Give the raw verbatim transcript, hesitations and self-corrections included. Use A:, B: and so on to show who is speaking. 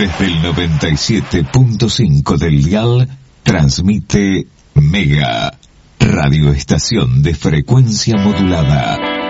A: Desde el noventa y siete punto cinco del dial, transmite Mega, radioestación de frecuencia modulada.